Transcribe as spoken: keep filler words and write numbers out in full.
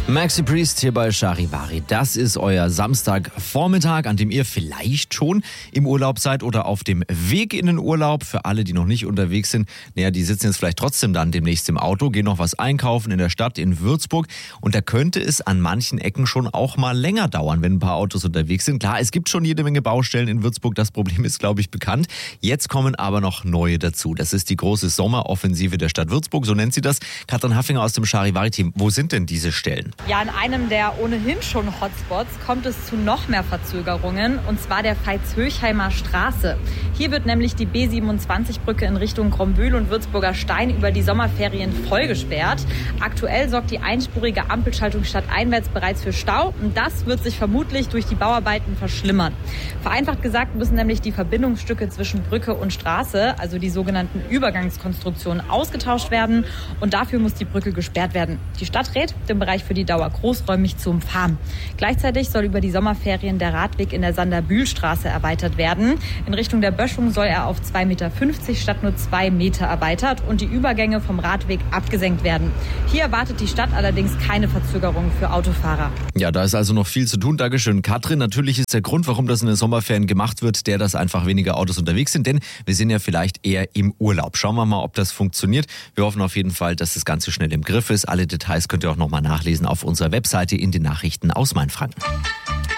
Maxi Priest hier bei Charivari. Das ist euer Samstagvormittag, an dem ihr vielleicht schon im Urlaub seid oder auf dem Weg in den Urlaub. Für alle, die noch nicht unterwegs sind, naja, die sitzen jetzt vielleicht trotzdem dann demnächst im Auto, gehen noch was einkaufen in der Stadt in Würzburg. Und da könnte es an manchen Ecken schon auch mal länger dauern, wenn ein paar Autos unterwegs sind. Klar, es gibt schon jede Menge Baustellen in Würzburg. Das Problem ist, glaube ich, bekannt. Jetzt kommen aber noch neue dazu. Das ist die große Sommeroffensive der Stadt Würzburg, so nennt sie das. Katrin Haffinger aus dem Charivari-Team. Wo sind denn diese Stellen? Ja, in einem der ohnehin schon Hotspots kommt es zu noch mehr Verzögerungen, und zwar der Veitshöchheimer Straße. Hier wird nämlich die B siebenundzwanzig-Brücke in Richtung Grombühl und Würzburger Stein über die Sommerferien voll gesperrt. Aktuell sorgt die einspurige Ampelschaltung stadteinwärts bereits für Stau, und das wird sich vermutlich durch die Bauarbeiten verschlimmern. Vereinfacht gesagt müssen nämlich die Verbindungsstücke zwischen Brücke und Straße, also die sogenannten Übergangskonstruktionen, ausgetauscht werden, und dafür muss die Brücke gesperrt werden. Die Stadt rät, den Bereich für die Dauer großräumig zu umfahren. Gleichzeitig soll über die Sommerferien der Radweg in der Sander-Bühl-Straße erweitert werden. In Richtung der Böschung soll er auf zwei Meter fünfzig statt nur zwei Meter erweitert und die Übergänge vom Radweg abgesenkt werden. Hier erwartet die Stadt allerdings keine Verzögerung für Autofahrer. Ja, da ist also noch viel zu tun. Dankeschön, Katrin. Natürlich ist der Grund, warum das in den Sommerferien gemacht wird, der, dass einfach weniger Autos unterwegs sind, denn wir sind ja vielleicht eher im Urlaub. Schauen wir mal, ob das funktioniert. Wir hoffen auf jeden Fall, dass das Ganze schnell im Griff ist. Alle Details könnt ihr auch nochmal nachlesen auf unserer Webseite in den Nachrichten aus Mainfranken.